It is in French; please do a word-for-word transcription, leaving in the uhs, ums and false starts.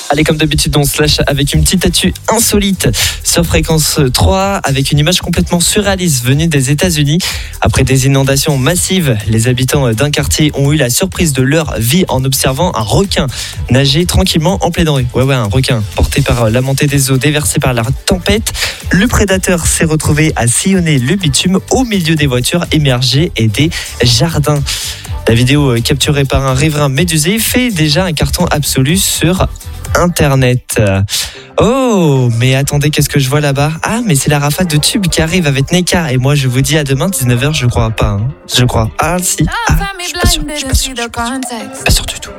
Allez, comme d'habitude, on se lâche avec une petite actu insolite sur Fréquence trois avec une image complètement surréaliste venue des États-Unis. Après des inondations massives, les habitants d'un quartier ont eu la surprise de leur vie en observant un requin nager tranquillement en pleine rue. Ouais, ouais, un requin porté par la montée des eaux déversée par la tempête. Le prédateur s'est retrouvé à sillonner le bitume au milieu des voitures émergées et des jardins. La vidéo capturée par un riverain médusé fait déjà un carton absolu sur Internet. Oh, mais attendez, qu'est-ce que je vois là-bas ? Ah, mais c'est la rafale de tubes qui arrive avec Neka. Et moi, je vous dis à demain, dix-neuf heures, je crois pas. Hein. Je crois. Ah, si. Ah, je suis pas sûr, je suis pas sûr, je suis pas sûr. Pas sûr du tout.